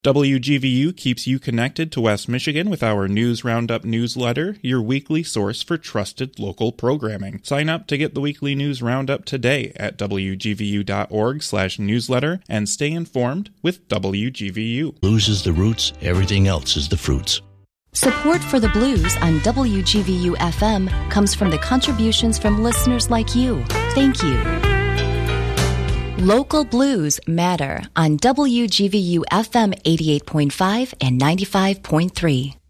WGVU keeps you connected to West Michigan with our News Roundup newsletter, your weekly source for trusted local programming. Sign up to get the weekly News Roundup today at wgvu.org/newsletter and stay informed with WGVU. Blues is the roots, everything else is the fruits. Support for the blues on WGVU FM comes from the contributions from listeners like you. Thank you. Local blues matter on WGVU FM 88.5 and 95.3.